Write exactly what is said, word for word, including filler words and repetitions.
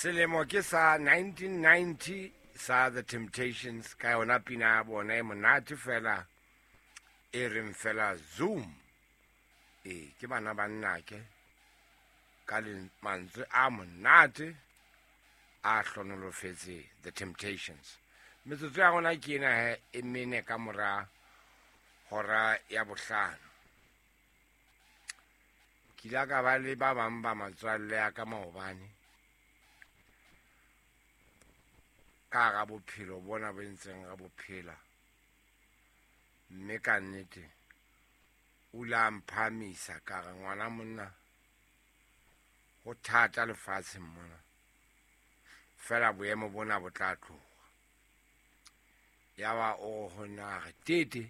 Selemo ke sa nineteen ninety sa The Temptations ka yona pina ya bona e monate fela e reng fela Zoom e ke bana ba nnake ka le mantswe a monate a hlonolofetse The Temptations. Metsotso ya gona ke ena he e mene ka mora hora ya bohlano. Ke la ka ba le ba bang ba matswalle ya ka maobane ka ga bophelo bona bo ntseng ga bophela, mme ka nnete o la mphamisa ka ga ngwana monna go thata lefatsheng mona fela boemo bona bo tla tloga ya ba o gona tete